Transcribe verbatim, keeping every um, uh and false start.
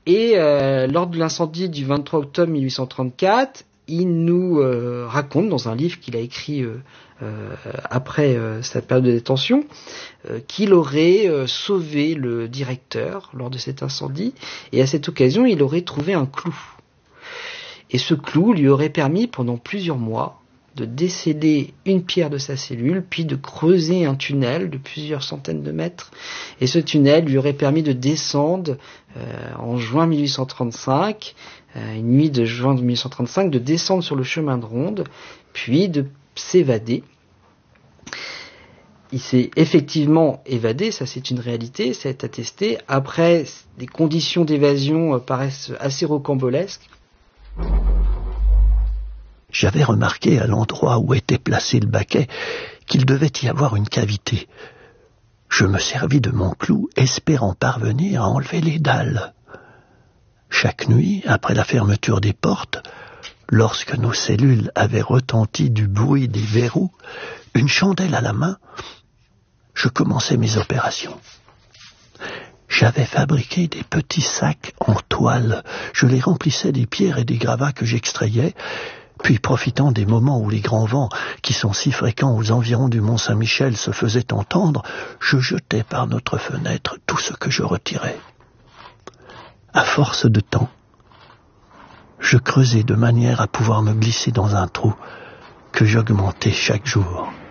Et euh, lors de l'incendie du vingt-trois octobre mille huit cent trente-quatre, il nous euh, raconte dans un livre qu'il a écrit euh, euh, après euh, sa période de détention euh, qu'il aurait euh, sauvé le directeur lors de cet incendie, et à cette occasion il aurait trouvé un clou. Et ce clou lui aurait permis pendant plusieurs mois de déceler une pierre de sa cellule, puis de creuser un tunnel de plusieurs centaines de mètres. Et ce tunnel lui aurait permis de descendre euh, en juin mille huit cent trente-cinq, euh, une nuit de juin mille huit cent trente-cinq, de descendre sur le chemin de ronde, puis de s'évader. Il s'est effectivement évadé, ça c'est une réalité, ça est attesté. Après, les conditions d'évasion euh, paraissent assez rocambolesques. J'avais remarqué à l'endroit où était placé le baquet qu'il devait y avoir une cavité. Je me servis de mon clou, espérant parvenir à enlever les dalles. Chaque nuit, après la fermeture des portes, lorsque nos cellules avaient retenti du bruit des verrous, une chandelle à la main, je commençais mes opérations. J'avais fabriqué des petits sacs en toile. Je les remplissais des pierres et des gravats que j'extrayais, puis profitant des moments où les grands vents, qui sont si fréquents aux environs du Mont Saint-Michel, se faisaient entendre, je jetais par notre fenêtre tout ce que je retirais. À force de temps, je creusais de manière à pouvoir me glisser dans un trou que j'augmentais chaque jour.